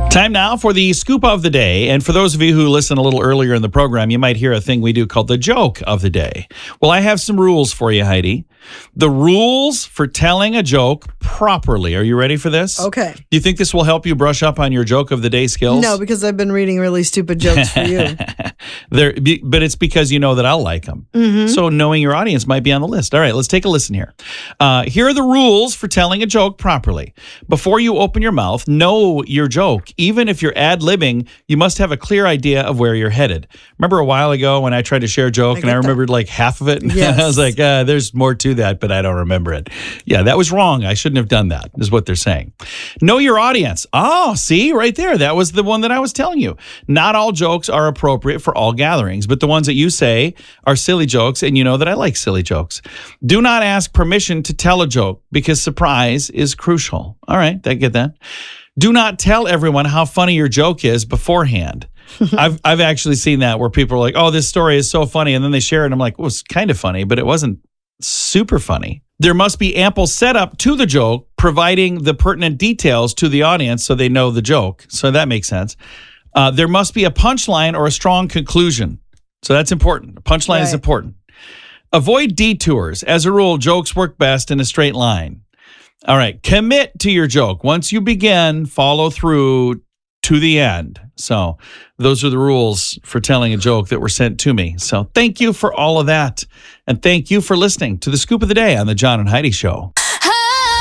Time now for the scoop of the day. And for those of you who listen a little earlier in the program, you might hear a thing we do called the joke of the day. Well, I have some rules for you, Heidi. The rules for telling a joke properly. Are you ready for this? Okay. Do you think this will help you brush up on your joke of the day skills? No, because I've been reading really stupid jokes for you. But it's because you know that I'll like them. Mm-hmm. So knowing your audience might be on the list. All right, let's take a listen here. Here are the rules for telling a joke properly. Before you open your mouth, know your joke. Even if you're ad-libbing, you must have a clear idea of where you're headed. Remember a while ago when I tried to share a joke and I remembered like half of it? Yes. I was like, there's more to that, but I don't remember it. Yeah, that was wrong. I shouldn't have done that, is what they're saying. Know your audience. Oh, see, right there. That was the one that I was telling you. Not all jokes are appropriate for all gatherings, but the ones that you say are silly jokes, and you know that I like silly jokes. Do not ask permission to tell a joke because surprise is crucial. All right, I get that. Do not tell everyone how funny your joke is beforehand. I've actually seen that where people are like, oh, this story is so funny. And then they share it. And I'm like, well, it's kind of funny, but it wasn't super funny. There must be ample setup to the joke, providing the pertinent details to the audience so they know the joke. So that makes sense. There must be a punchline or a strong conclusion. So that's important. A punchline is important. Avoid detours. As a rule, jokes work best in a straight line. All right. Commit to your joke. Once you begin, follow through to the end. So those are the rules for telling a joke that were sent to me. So thank you for all of that. And thank you for listening to the Scoop of the Day on the John and Heidi Show.